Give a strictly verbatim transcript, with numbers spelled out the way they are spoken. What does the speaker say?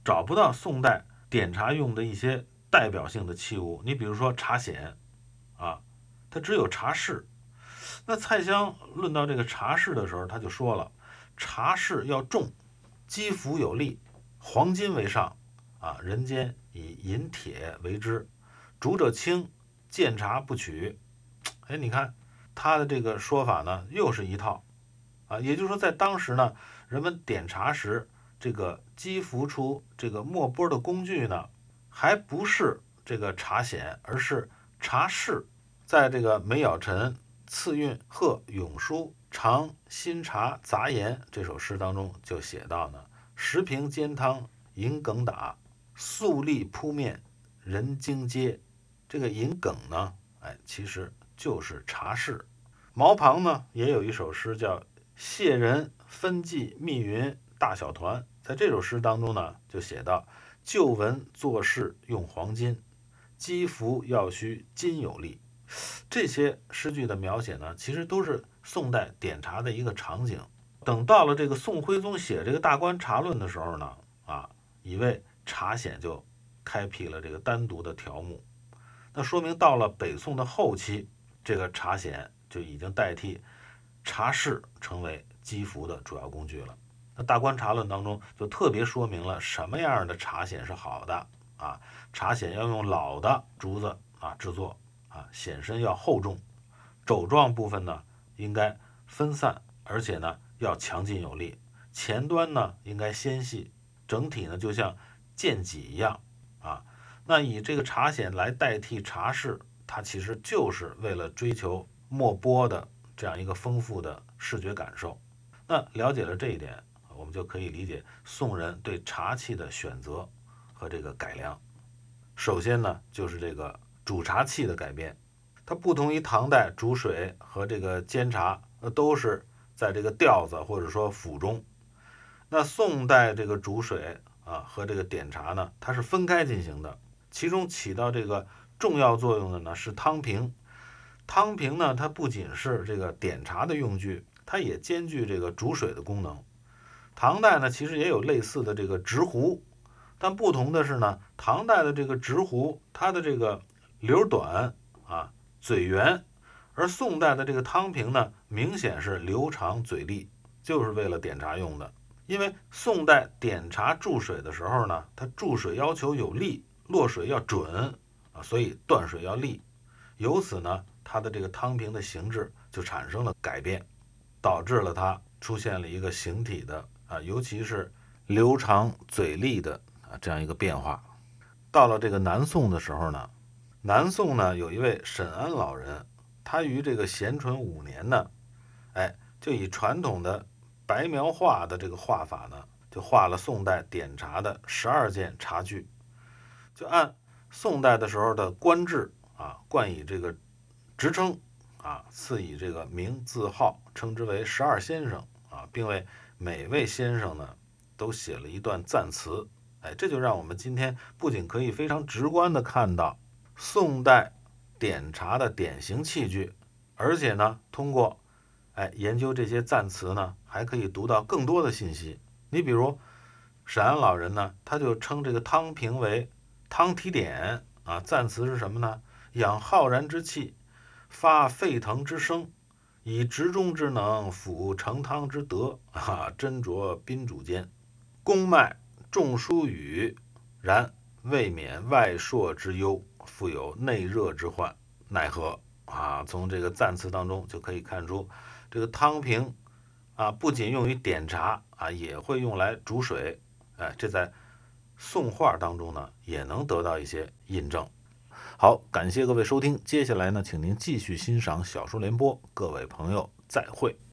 找不到宋代点茶用的一些代表性的器物。你比如说茶筅啊，它只有茶室。那蔡襄论到这个茶室的时候，他就说了，茶室要重，积浮有力，黄金为上啊，人间以银铁为之，煮者清，见茶不取。哎，你看他的这个说法呢，又是一套啊，也就是说，在当时呢，人们点茶时，这个积浮出这个墨波的工具呢，还不是这个茶筅，而是茶室。在这个梅尧臣次韵贺永书尝新茶杂言这首诗当中就写到呢，十瓶煎汤银梗打，素粒扑面人惊嗟。这个银梗呢，哎，其实就是茶室。毛庞呢也有一首诗叫谢人分际密云大小团，在这首诗当中呢，就写到旧文做事用黄金，积浮要须金有力。这些诗句的描写呢，其实都是宋代点茶的一个场景。等到了这个宋徽宗写这个《大观茶论》的时候呢，啊，以为茶筅就开辟了这个单独的条目。那说明到了北宋的后期，这个茶筅就已经代替茶室成为积浮的主要工具了。那《大观茶论》当中就特别说明了什么样的茶筅是好的啊，茶筅要用老的竹子啊制作啊，筅身要厚重，肘状部分呢应该分散，而且呢要强劲有力，前端呢应该纤细，整体呢就像剑戟一样啊。那以这个茶筅来代替茶室，它其实就是为了追求墨波的这样一个丰富的视觉感受。那了解了这一点，我们就可以理解宋人对茶器的选择和这个改良。首先呢，就是这个煮茶器的改变，它不同于唐代煮水和这个煎茶，呃，都是在这个吊子或者说釜中。那宋代这个煮水啊和这个点茶呢，它是分开进行的，其中起到这个重要作用的呢是汤瓶。汤瓶呢，它不仅是这个点茶的用具，它也兼具这个煮水的功能。唐代呢，其实也有类似的这个直壶，但不同的是呢，唐代的这个直壶，它的这个流短啊，嘴圆，而宋代的这个汤瓶呢，明显是流长嘴利，就是为了点茶用的。因为宋代点茶注水的时候呢，它注水要求有力，落水要准啊，所以断水要利。由此呢，它的这个汤瓶的形制就产生了改变，导致了它出现了一个形体的啊，尤其是流长嘴利的啊这样一个变化。到了这个南宋的时候呢，南宋呢有一位沈安老人，他于这个咸淳五年呢，哎，就以传统的白描画的这个画法呢，就画了宋代点茶的十二件茶具，就按宋代的时候的官制啊，冠以这个职称啊，赐以这个名字号，称之为十二先生啊，并为每位先生呢都写了一段赞词。哎，这就让我们今天不仅可以非常直观的看到宋代点茶的典型器具，而且呢，通过哎研究这些赞词呢，还可以读到更多的信息。你比如沈安老人呢，他就称这个汤瓶为汤提点啊，赞词是什么呢？养浩然之气，发沸腾之声，以直中之能辅成汤之德啊，斟酌宾主间，公脉众疏语，然未免外铄之忧，复有内热之患，奈何啊？从这个赞词当中就可以看出，这个汤瓶啊，不仅用于点茶啊，也会用来煮水。哎，这在宋画当中呢，也能得到一些印证。好，感谢各位收听，接下来呢，请您继续欣赏小说联播，各位朋友再会。